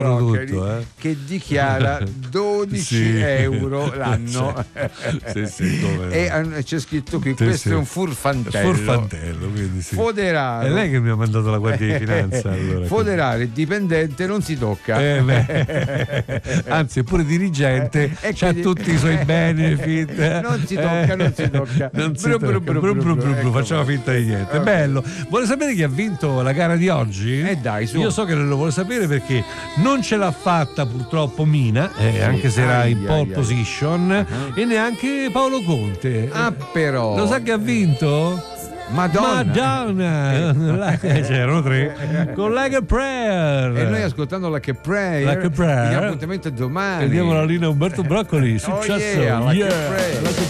Broccoli, che dichiara 12 euro l'anno. E c'è scritto qui: questo è un furfantello. Quindi Foderare. È lei che mi ha mandato la Guardia di Finanza. Allora, foderare il dipendente non si tocca. Anzi, è pure dirigente, c'ha tutti i suoi benefit. Non si tocca. Facciamo finta di niente. Bello. Vuole sapere chi ha vinto la gara di oggi? Dai, su. Io so che non lo vuole sapere perché non ce l'ha fatta purtroppo Mina, anche se era in pole position, e neanche Paolo Conte. Però lo sa che ha vinto? Madonna. C'erano 3 con Like a Prayer, e noi ascoltando Like a Prayer. L'appuntamento è domani. Vediamo la linea Umberto Broccoli. Successo. Like a Prayer.